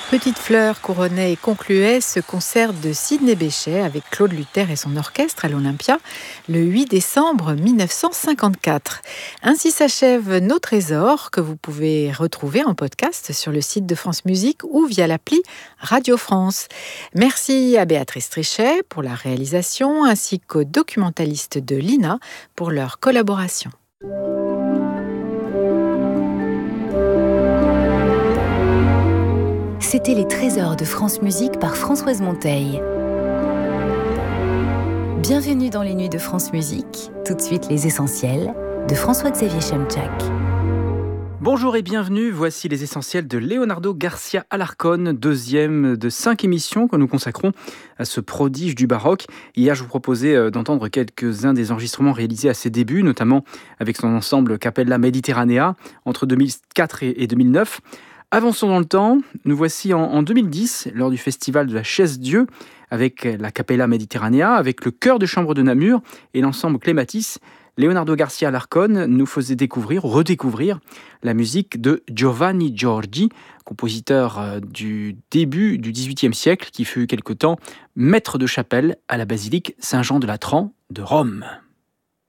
Petite Fleur couronnait et concluait ce concert de Sidney Bechet avec Claude Luther et son orchestre à l'Olympia le 8 décembre 1954. Ainsi s'achève Nos Trésors que vous pouvez retrouver en podcast sur le site de France Musique ou via l'appli Radio France. Merci à Béatrice Trichet pour la réalisation ainsi qu'aux documentalistes de l'INA pour leur collaboration. C'était les Trésors de France Musique par Françoise Monteil. Bienvenue dans les nuits de France Musique. Tout de suite, les essentiels de François-Xavier Chemchak. Bonjour et bienvenue, voici les essentiels de Leonardo Garcia Alarcón, deuxième de 5 émissions que nous consacrons à ce prodige du baroque. Hier, je vous proposais d'entendre quelques-uns des enregistrements réalisés à ses débuts, notamment avec son ensemble Capella Mediterranea entre 2004 et 2009. Avançons dans le temps, nous voici en 2010, lors du festival de la Chaise-Dieu, avec la Capella Mediterranea, avec le chœur de chambre de Namur et l'ensemble Clématis. Leonardo Garcia Alarcón nous faisait redécouvrir la musique de Giovanni Giorgi, compositeur du début du XVIIIe siècle, qui fut quelque temps maître de chapelle à la basilique Saint-Jean de Latran de Rome.